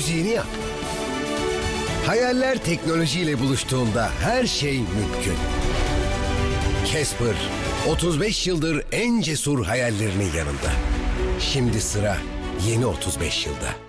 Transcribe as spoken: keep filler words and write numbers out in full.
müziğini yap. Hayaller teknolojiyle buluştuğunda her şey mümkün. Casper, otuz beş yıldır en cesur hayallerinin yanında. Şimdi sıra yeni otuz beş yılda.